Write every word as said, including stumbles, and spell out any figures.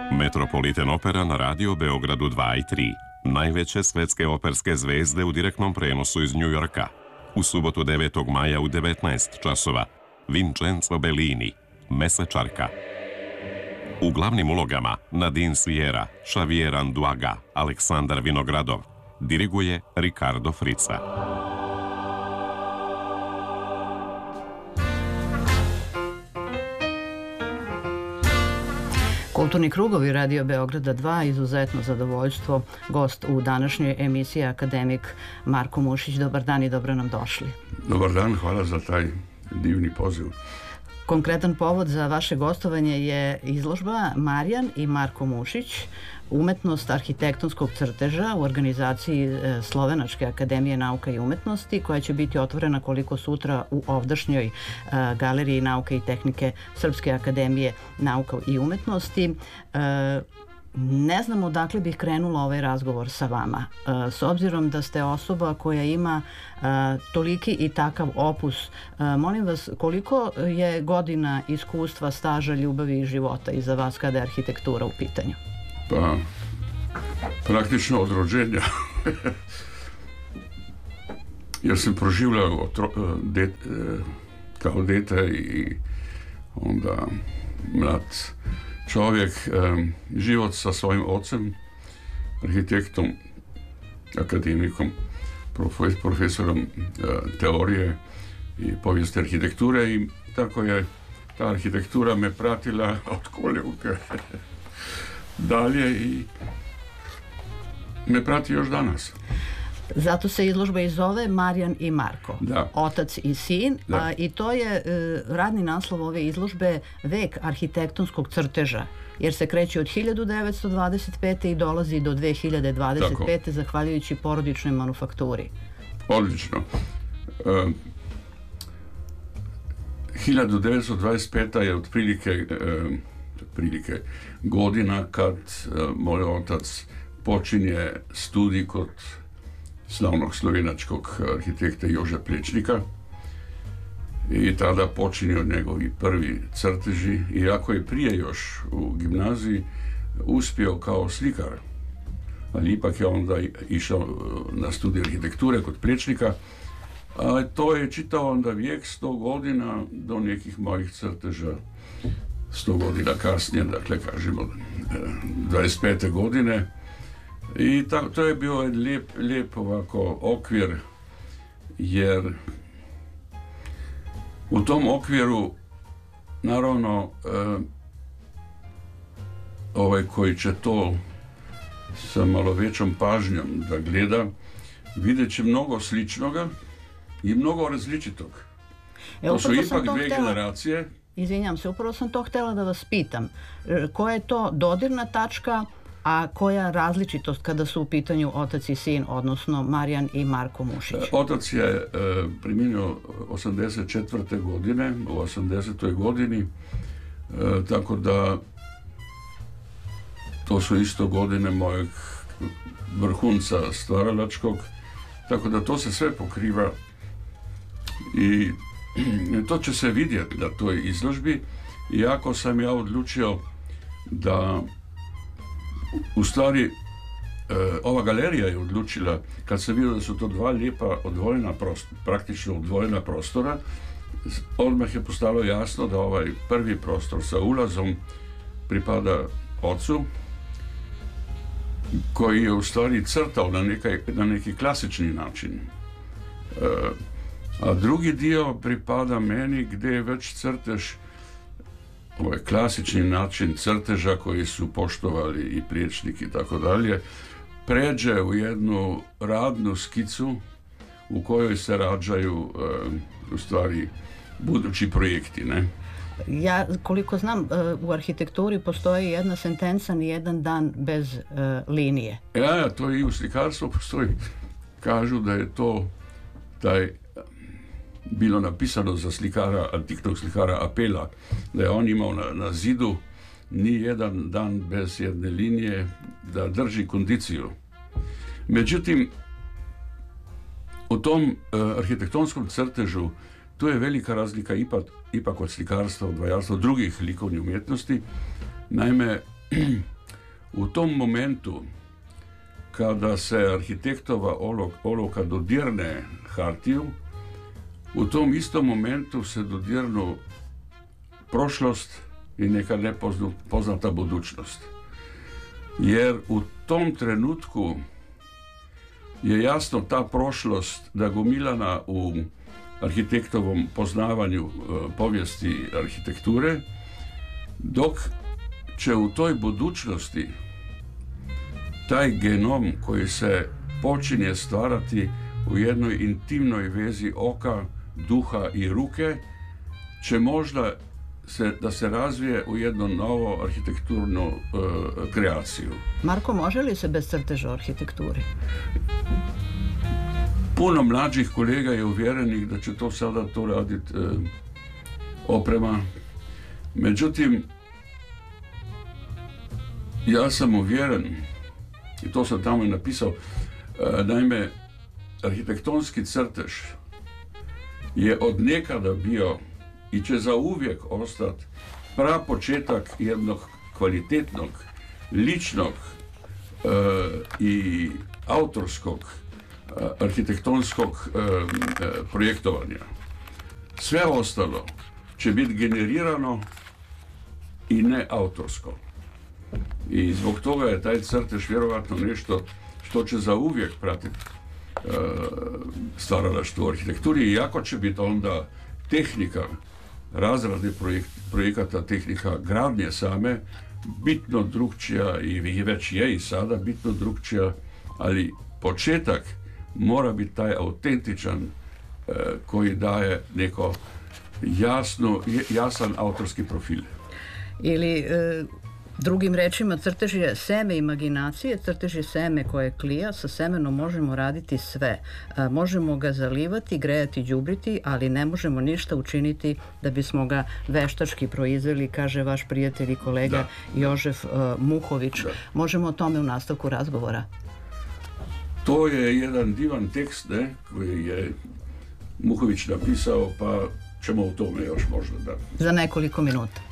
Metropolitan Opera na Radio Beogradu dva i tri. Najveće svetske operske zvezde u direktnom prenosu iz New Yorka. U subotu devetog maja u devetnaest časova. Vincenzo Bellini, Mesečarka. U glavnim ulogama Nadine Sierra, Xavier Anduaga, Aleksandar Vinogradov. Diriguje Ricardo Frizza. Kulturni krugovi Radio Beograda dva, izuzetno zadovoljstvo. Gost u današnjoj emisiji akademik Marko Mušić. Dobar dan i dobro nam došli. Dobar dan, hvala za taj divni poziv. Konkretan povod za vaše gostovanje je izložba Marijan i Marko Mušić, umetnost arhitektonskog crteža u organizaciji Slovenačke akademije nauka i umetnosti, koja će biti otvorena koliko sutra u ovdašnjoj galeriji nauke i tehnike Srpske akademije nauka i umetnosti. Ne znam odakle bih krenula ovaj razgovor sa vama. S obzirom da ste osoba koja ima toliki i takav opus, molim vas, koliko je godina iskustva, staža, ljubavi i života iza vas kada je arhitektura u pitanju? Pa, praktično od rođenja. Jer sam proživljao det, kao dete i onda mlad čovjek život sa svojim ocem, arhitektom, akademikom, profesorom teorije i povijesti arhitekture, i tako je ta arhitektura me pratila od koljevke dalje i me prati još danas. Zato se izložba i zove Marijan i Marko, da. Otac i sin, a, i to je e, radni naslov ove izložbe Vek arhitektonskog crteža, jer se kreće od hiljadu devetsto dvadeset pete i dolazi do dve hiljade dvadeset pete. Tako. Zahvaljujući porodičnoj manufakturi. Odlično. Uh, hiljadu devetsto dvadeset peta je otprilike, uh, otprilike godina kad uh, moj otac počinje studij kod slavnog slovenačkog arhitekta Joža Plečnika, i tada počinju njegovi prvi crteži, iako je prije još u gimnaziji uspio kao slikar, ali ipak je onda išao na studij arhitekture kod Plečnika, a to je čitao onda vijek, sto godina do nekih mojih crteža, sto godina kasnije, dakle kažemo dvadeset pete godine. I ta, to je bio lijep, lijep ovako okvir, jer u tom okviru naravno e, ovaj koji će to sa malo većom pažnjom da gleda, vidjet će mnogo sličnoga i mnogo različitog. E, to su ipak to dve htjela, generacije. Izvinjam se, upravo sam to htjela da vas pitam. Koja je to dodirna tačka, a koja različitost kada su u pitanju otac i sin, odnosno Marijan i Marko Mušić? Otac je e, preminio osamdeset četvrte godine, u osamdesetoj godini, e, tako da to su isto godine mojeg vrhunca stvaralačkog, tako da to se sve pokriva i to će se vidjeti na toj izložbi, iako sam ja odlučio da u stvari, e, ova galerija je odlučila, kad se vidio da su to dva lijepa odvojena prostora, praktično odvojena prostora, odmah je postalo jasno da ovaj prvi prostor sa ulazom pripada ocu, koji je u stvari crtao na, nekaj, na neki klasični način. E, a drugi dio pripada meni, gdje je već crtež, ovaj klasični način crteža koji su poštovali i Plečnik i tako dalje, pređe u jednu radnu skicu u kojoj se rađaju e, u stvari budući projekti, ne? Ja, koliko znam, u arhitekturi postoji jedna sentenca, ni jedan dan bez e, linije. Ja, to i u slikarstvu postoji. Kažu da je to taj bilo napisano za slikara, antiknog slikara Apela, da je on imao na, na zidu ni jedan dan bez jedne linije, da drži kondiciju. Međutim, u tom uh, arhitektonskom crtežu tu je velika razlika ipak, ipak od slikarstva, od vajarstva, drugih likovnih umjetnosti. Naime, u tom momentu kada se arhitektova olovka dodirne hartiju, u tom istom momentu se dodirnu prošlost i neka nepoznata budućnost. Jer u tom trenutku je jasno ta prošlost da gomilana u arhitektovom poznavanju e, povijesti arhitekture, dok će u toj budućnosti taj genom koji se počinje stvarati u jednoj intimnoj vezi oka, duha i ruke, će možda se, da se razvije u jednu novu arhitekturnu e, kreaciju. Marko, može li se bez crteža o arhitekturi? Puno mlađih kolega je uvjerenih da će to sada to raditi e, oprema. Međutim, ja sam uvjeren, i to sam tamo i napisao, e, naime, arhitektonski crtež je od nekada bio i će zauvijek ostati prapočetak jednog kvalitetnog, ličnog e, i autorskog e, arhitektonskog e, e, projektovanja. Sve ostalo će biti generirano i ne autorsko. I zbog toga je taj crtež vjerovatno nešto što će zauvijek pratiti e, stvaralaštvo u arhitekturi, iako će biti onda tehnika razrade projekt, projekata, tehnika gradnje same bitno drugčija i već je i sada bitno drugčija, ali početak mora biti taj autentičan e, koji daje neko jasno, jasan autorski profil. Ili e, drugim rečima, crtež je seme imaginacije, crtež je seme koje klija, sa semenom možemo raditi sve. E, možemo ga zalivati, grejati, đubriti, ali ne možemo ništa učiniti da bismo ga veštački proizveli, kaže vaš prijatelj i kolega da. Jožef e, Muhović. Da. Možemo o tome u nastavku razgovora. To je jedan divan tekst, ne, koji je Muhović napisao, pa ćemo u tome još možda da. Za nekoliko minuta.